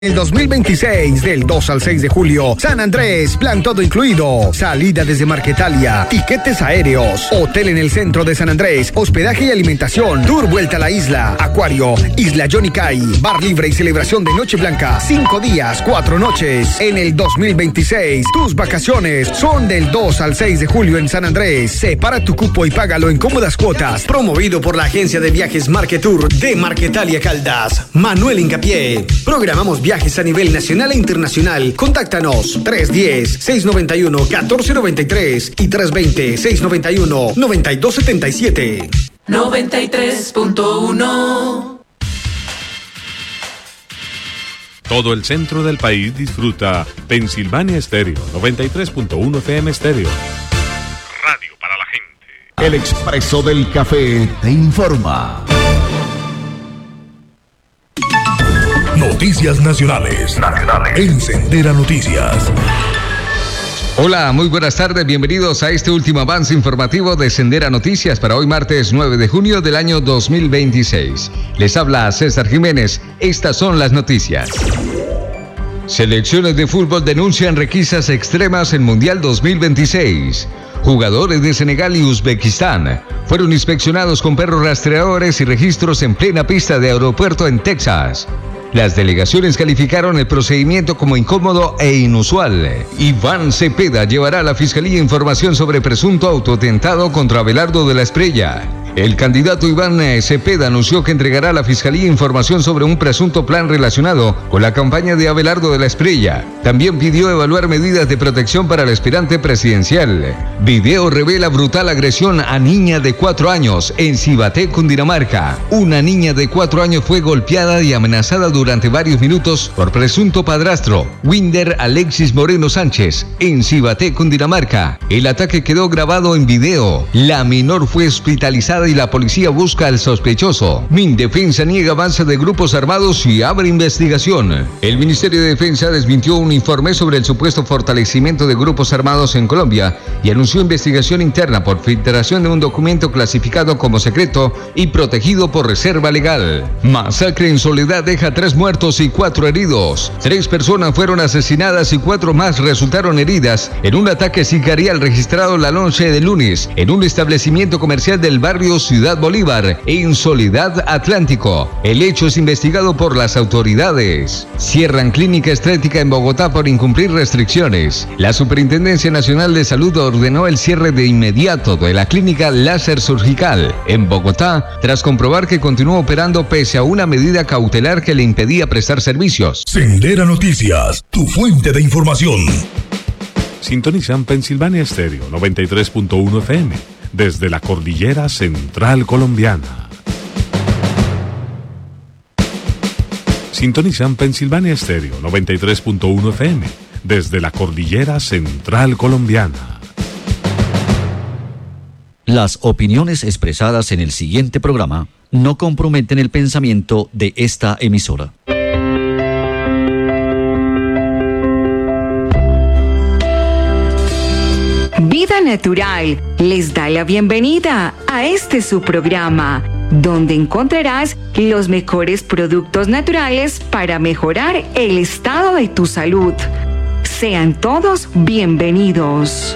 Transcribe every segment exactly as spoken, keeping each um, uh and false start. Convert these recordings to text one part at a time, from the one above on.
El dos mil veintiséis, del dos al seis de julio, San Andrés, plan todo incluido, salida desde Marquetalia, tiquetes aéreos, hotel en el centro de San Andrés, hospedaje y alimentación, tour vuelta a la isla, acuario, isla Johnny Cay, bar libre y celebración de Noche Blanca, cinco días, cuatro noches. En el dos mil veintiséis, tus vacaciones son del dos al seis de julio en San Andrés. Separa tu cupo y págalo en cómodas cuotas. Promovido por la agencia de viajes Marquetour de Marquetalia Caldas. Manuel Hincapié. Programamos viajes Viajes a nivel nacional e internacional. Contáctanos tres uno cero, seis nueve uno, uno cuatro nueve tres y tres dos cero, seis nueve uno, nueve dos siete siete. noventa y tres punto uno. Todo el centro del país disfruta Pensilvania Estéreo, noventa y tres punto uno F M Estéreo. Radio para la gente. El Expreso del Café te informa. Noticias nacionales. Nacionales. En Sendera Noticias. Hola, muy buenas tardes, bienvenidos a este último avance informativo de Sendera Noticias para hoy martes nueve de junio del año dos mil veintiséis. Les habla César Jiménez, estas son las noticias. Selecciones de fútbol denuncian requisas extremas en Mundial dos mil veintiséis. Jugadores de Senegal y Uzbekistán fueron inspeccionados con perros rastreadores y registros en plena pista de aeropuerto en Texas. Las delegaciones calificaron el procedimiento como incómodo e inusual. Iván Cepeda llevará a la Fiscalía información sobre presunto autoatentado contra Abelardo de la Espriella. El candidato Iván Cepeda anunció que entregará a la Fiscalía información sobre un presunto plan relacionado con la campaña de Abelardo de la Espriella. También pidió evaluar medidas de protección para el aspirante presidencial. Video revela brutal agresión a niña de cuatro años en Cibaté, Cundinamarca. Una niña de cuatro años fue golpeada y amenazada durante varios minutos por presunto padrastro, Winder Alexis Moreno Sánchez, en Cibaté, Cundinamarca. El ataque quedó grabado en video. La menor fue hospitalizada y la policía busca al sospechoso. Mindefensa niega avance de grupos armados y abre investigación. El Ministerio de Defensa desmintió un informe sobre el supuesto fortalecimiento de grupos armados en Colombia y anunció investigación interna por filtración de un documento clasificado como secreto y protegido por reserva legal. Masacre en Soledad deja tres muertos y cuatro heridos. Tres personas fueron asesinadas y cuatro más resultaron heridas en un ataque sicarial registrado la noche de lunes en un establecimiento comercial del barrio Ciudad Bolívar, en Soledad Atlántico. El hecho es investigado por las autoridades. Cierran clínica estética en Bogotá por incumplir restricciones. La Superintendencia Nacional de Salud ordenó el cierre de inmediato de la clínica láser surgical en Bogotá tras comprobar que continuó operando pese a una medida cautelar que le impedía prestar servicios. Sendera Noticias, tu fuente de información. Sintonizan Pensilvania Estéreo, noventa y tres punto uno F M. Desde la cordillera central colombiana. Sintonizan Pensilvania Estéreo noventa y tres punto uno F M desde la cordillera central colombiana. Las opiniones expresadas en el siguiente programa no comprometen el pensamiento de esta emisora. Vida Natural les da la bienvenida a este su programa, donde encontrarás los mejores productos naturales para mejorar el estado de tu salud. Sean todos bienvenidos.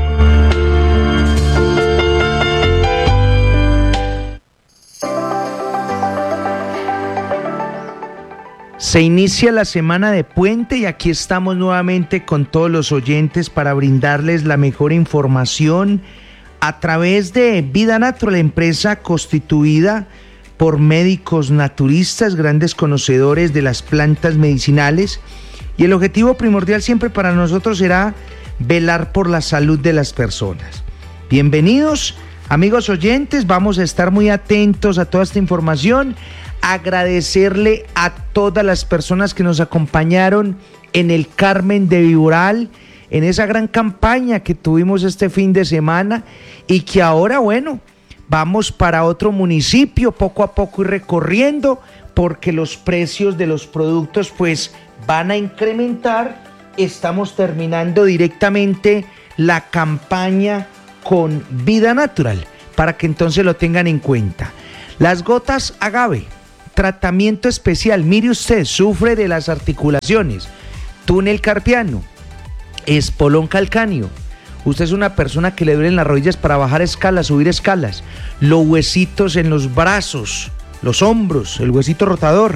Se inicia la semana de puente y aquí estamos nuevamente con todos los oyentes para brindarles la mejor información a través de Vida Natural, empresa constituida por médicos naturistas, grandes conocedores de las plantas medicinales, y el objetivo primordial siempre para nosotros será velar por la salud de las personas. Bienvenidos, amigos oyentes, vamos a estar muy atentos a toda esta información. Agradecerle a todas las personas que nos acompañaron en el Carmen de Viboral, en esa gran campaña que tuvimos este fin de semana y que ahora, bueno, vamos para otro municipio, poco a poco ir recorriendo, porque los precios de los productos pues van a incrementar. Estamos terminando directamente la campaña con Vida Natural, para que entonces lo tengan en cuenta. Las gotas agave tratamiento especial. Mire usted, sufre de las articulaciones, túnel carpiano, espolón calcáneo. Usted es una persona que le duelen las rodillas para bajar escalas, subir escalas, los huesitos en los brazos, los hombros, el huesito rotador.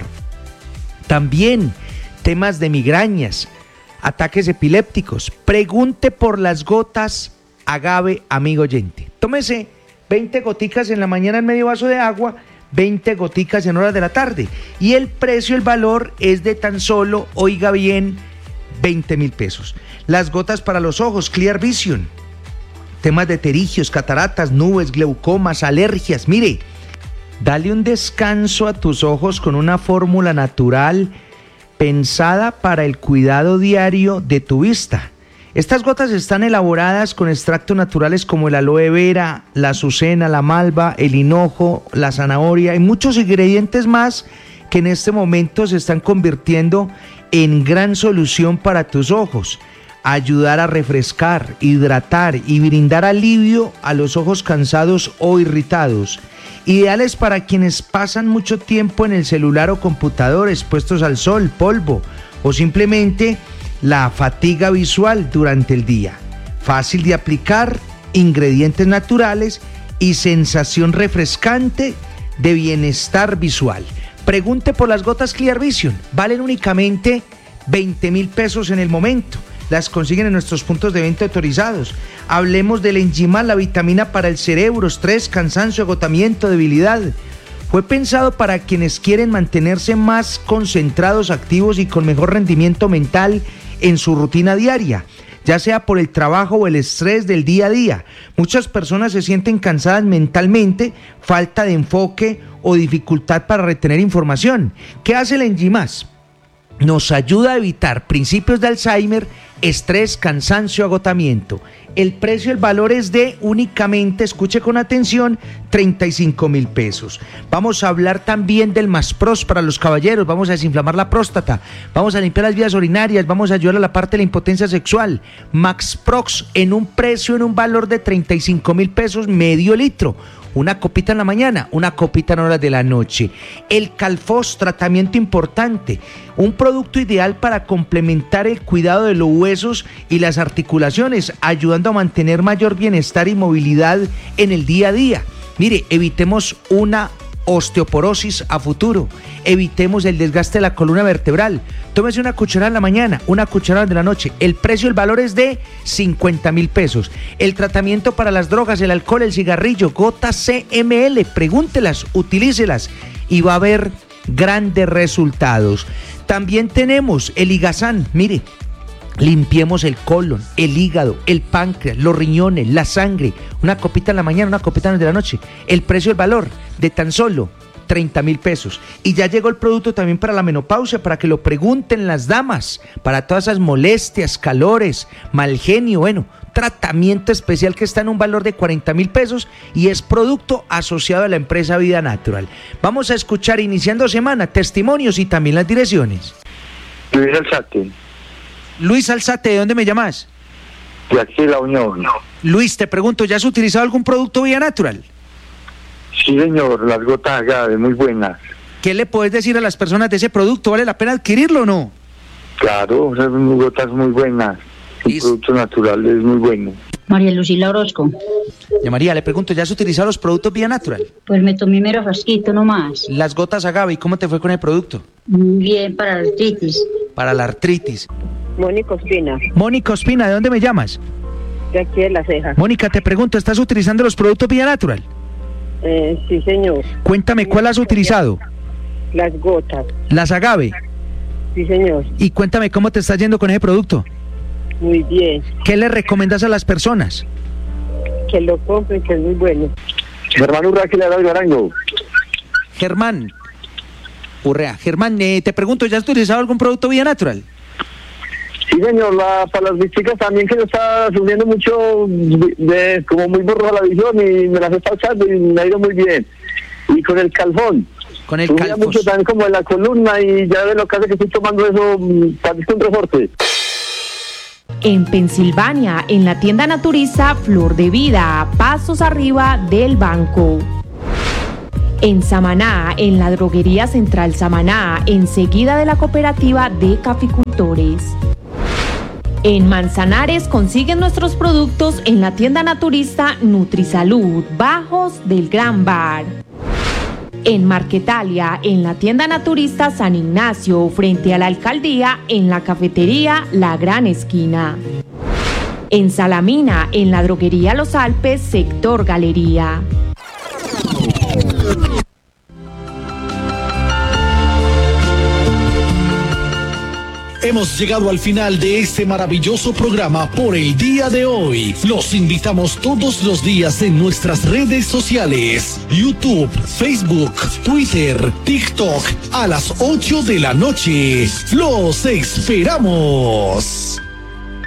También temas de migrañas, ataques epilépticos. Pregunte por las gotas Agave, amigo oyente. Tómese veinte goticas en la mañana en medio vaso de agua, veinte goticas en horas de la tarde. Y el precio, el valor es de tan solo, oiga bien, veinte mil pesos. Las gotas para los ojos, Clear Vision. Temas de pterigios, cataratas, nubes, glaucomas, alergias. Mire, dale un descanso a tus ojos con una fórmula natural pensada para el cuidado diario de tu vista. Estas gotas están elaboradas con extractos naturales como el aloe vera, la azucena, la malva, el hinojo, la zanahoria y muchos ingredientes más que en este momento se están convirtiendo en gran solución para tus ojos. Ayudar a refrescar, hidratar y brindar alivio a los ojos cansados o irritados. Ideales para quienes pasan mucho tiempo en el celular o computador expuestos al sol, polvo o simplemente la fatiga visual durante el día. Fácil de aplicar, ingredientes naturales y sensación refrescante de bienestar visual. Pregunte por las gotas Clear Vision. Valen únicamente veinte mil pesos en el momento. Las consiguen en nuestros puntos de venta autorizados. Hablemos del Enjimal, la vitamina para el cerebro, estrés, cansancio, agotamiento, debilidad. Fue pensado para quienes quieren mantenerse más concentrados, activos y con mejor rendimiento mental en su rutina diaria, ya sea por el trabajo o el estrés del día a día. Muchas personas se sienten cansadas mentalmente, falta de enfoque o dificultad para retener información. ¿Qué hace el Enjimas? Nos ayuda a evitar principios de Alzheimer, estrés, cansancio, agotamiento. El precio, el valor es de únicamente, escuche con atención, treinta y cinco mil pesos. Vamos a hablar también del Maspros para los caballeros. Vamos a desinflamar la próstata, vamos a limpiar las vías urinarias, vamos a ayudar a la parte de la impotencia sexual. Maxprox en un precio, en un valor de treinta y cinco mil pesos, medio litro. Una copita en la mañana, una copita en horas de la noche. El Calfos, tratamiento importante, un producto ideal para complementar el cuidado de los huesos y las articulaciones, ayudando a mantener mayor bienestar y movilidad en el día a día. Mire, evitemos una osteoporosis a futuro, evitemos el desgaste de la columna vertebral. Tómese una cucharada en la mañana, una cucharada de la noche. El precio, el valor es de cincuenta mil pesos. El tratamiento para las drogas, el alcohol, el cigarrillo, gotas C M L, pregúntelas, utilícelas y va a haber grandes resultados. También tenemos el Igazán, mire, limpiemos el colon, el hígado, el páncreas, los riñones, la sangre. Una copita en la mañana, una copita en la noche. El precio, el valor de tan solo treinta mil pesos. Y ya llegó el producto también para la menopausia, para que lo pregunten las damas, para todas esas molestias, calores, mal genio, bueno, tratamiento especial que está en un valor de cuarenta mil pesos y es producto asociado a la empresa Vida Natural. Vamos a escuchar, iniciando semana, testimonios y también las direcciones. Luis Alzate. Luis Alzate, ¿de dónde me llamas? De aquí La Unión. Luis, te pregunto, ¿ya has utilizado algún producto Vida Natural? Sí, señor, las gotas Agave, muy buenas. ¿Qué le puedes decir a las personas de ese producto? ¿Vale la pena adquirirlo o no? Claro, son gotas muy buenas. Un producto natural es muy bueno. María Lucila Orozco. Ya María, le pregunto, ¿ya has utilizado los productos Vida Natural? Pues me tomé mero frasquito nomás. Las gotas Agave, ¿y cómo te fue con el producto? Bien, para la artritis. Para la artritis. Mónica Ospina. Mónica Ospina, ¿de dónde me llamas? De aquí de La Ceja. Mónica, te pregunto, ¿estás utilizando los productos Vida Natural? Eh, sí, señor. Cuéntame, ¿cuál has utilizado? Las gotas. Las Agave. Sí, señor. Y cuéntame, ¿cómo te está yendo con ese producto? Muy bien. ¿Qué le recomiendas a las personas? Que lo compren, que es muy bueno. Germán Urrea, que le da el Garango. Germán Urrea. Germán, eh, te pregunto, ¿ya has utilizado algún producto Vida Natural? Sí, señor, la, para las visticas también, que yo estaba sufriendo mucho, de, como muy borrosa la visión, y me las he pasado y me ha ido muy bien. Y con el calfón. Con el Subía calfón. mucho también como en la columna, y ya de lo que hace que estoy tomando eso, para un resorte. En Pensilvania, en la tienda naturista Flor de Vida, pasos arriba del banco. En Samaná, en la Droguería Central Samaná, enseguida de la Cooperativa de Caficultores. En Manzanares consiguen nuestros productos en la tienda naturista Nutrisalud, Bajos del Gran Bar. En Marquetalia, en la tienda naturista San Ignacio, frente a la alcaldía, en la cafetería La Gran Esquina. En Salamina, en la droguería Los Alpes, sector Galería. Hemos llegado al final de este maravilloso programa por el día de hoy. Los invitamos todos los días en nuestras redes sociales: YouTube, Facebook, Twitter, TikTok, a las ocho de la noche. ¡Los esperamos!